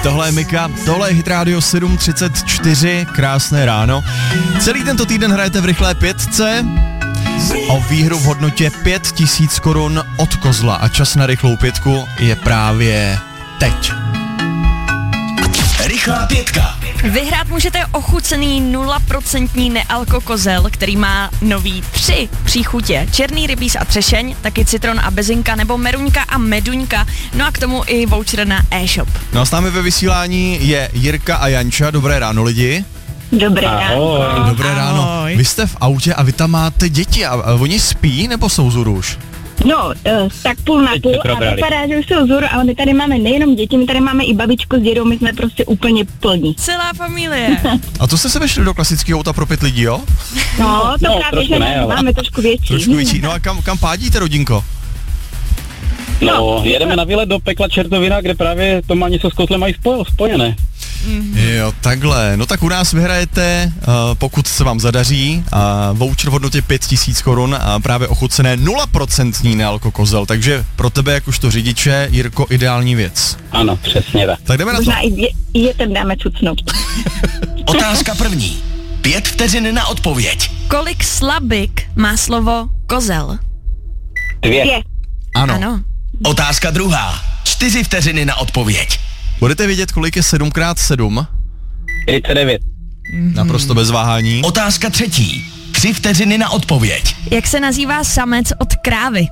Tohle je Mika, tohle je Hit Radio 7:34, krásné ráno. Celý tento týden hrajete v rychlé pětce o výhru v hodnotě 5000 korun od Kozla a čas na rychlou pětku je právě teď. Rychlá pětka. Vyhrát můžete ochucený 0% nealko kozel, který má nový 3 příchutě. Černý rybíz a třešeň, taky citron a bezinka nebo meruňka a meduňka. No a k tomu i voucher na e-shop. No a s námi ve vysílání je Jirka a Janča. Dobré ráno, lidi. Dobré ráno. Dobré ráno. Vy jste v autě a vy tam máte děti a oni spí nebo jsou zuru už? No, tak půl na půl a vypadá, že už jsou zůru, ale my tady máme nejenom děti, my tady máme i babičku s dědou, my jsme prostě úplně plní. Celá familie. A to jste se vešli do klasického auta pro 5 lidí, jo? No, to právě, že ne, máme trošku větší. Trošku větší. No a kam pádíte, rodinko? No, jedeme na výlet do pekla Čertovina, kde právě to má něco s kotlem mají spojené. Jo, takhle. No tak u nás vyhrajete, pokud se vám zadaří, voucher v hodnotě 5000 korun a právě ochucené 0% nealko kozel. Takže pro tebe, jakožto řidiče, Jirko, ideální věc. Ano, přesně tak. Tak jdeme na to. Možná i dětem dáme cucnout. Otázka první. 5 vteřin na odpověď. Kolik slabik má slovo kozel? 2. Ano. Otázka druhá. 4 vteřiny na odpověď. Budete vědět, kolik je 7x7? 39. Naprosto bez váhání. Otázka třetí. 3 vteřiny na odpověď. Jak se nazývá samec od krávy?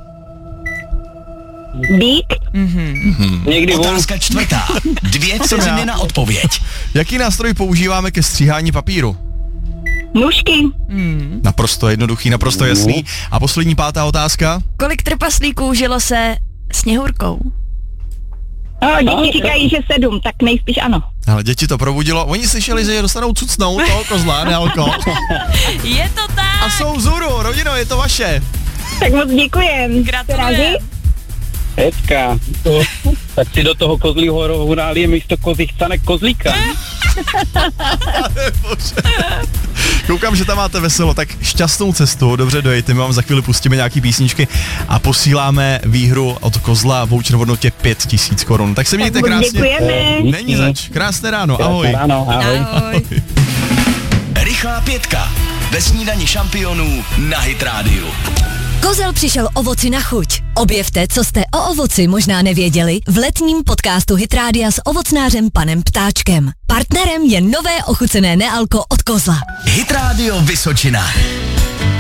Bík, Někdy Otázka čtvrtá. 2 vteřiny na odpověď. Jaký nástroj používáme ke stříhání papíru? nůžky, Naprosto jednoduchý, naprosto jasný. A poslední 5. otázka? Kolik trpaslíků žilo se Sněhurkou? děti říkají, že 7, tak nejspíš ano. Ale děti to probudilo. Oni slyšeli, že je dostanou cucnout toho kozla, nealko. Je to tak! A jsou vzhůru, rodino, je to vaše. Tak moc děkujem. Gratulujem. Hezká. Tak si do toho kozlího rohu nálije místo kozích canek kozlíka. Koukám, že tam máte veselo, tak šťastnou cestu, dobře dojejte, my vám za chvíli pustíme nějaký písničky a posíláme výhru od Kozla voucher v hodnotě 5000 korun. Tak se mějte Tak moc krásně. děkujeme. Není zač, krásné ráno, ahoj. Ráno, ahoj. Ahoj. Rychlá pětka. Ve snídani šampionů na Hit Radio. Kozel přišel ovoci na chuť. Objevte, co jste o ovoci možná nevěděli v letním podcastu Hit Rádia s ovocnářem panem Ptáčkem. Partnerem je nové ochucené nealko od Kozla. Hit Radio Vysočina.